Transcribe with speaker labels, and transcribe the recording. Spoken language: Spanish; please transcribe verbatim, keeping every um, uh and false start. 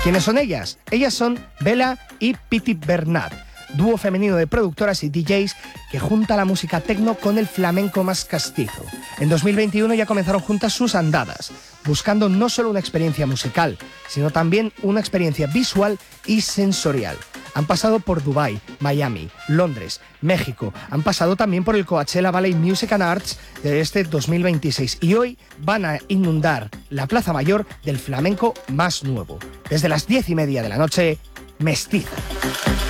Speaker 1: ¿Quiénes son ellas? Ellas son Bella y Piti Bernat, dúo femenino de productoras y D Js que junta la música techno con el flamenco más castizo. En dos mil veintiuno ya comenzaron juntas sus andadas, buscando no solo una experiencia musical, sino también una experiencia visual y sensorial. Han pasado por Dubái, Miami, Londres, México, han pasado también por el Coachella Valley Music and Arts de este dos mil veintiséis y hoy van a inundar la Plaza Mayor del flamenco más nuevo. Desde las diez y media de la noche, Mestiza.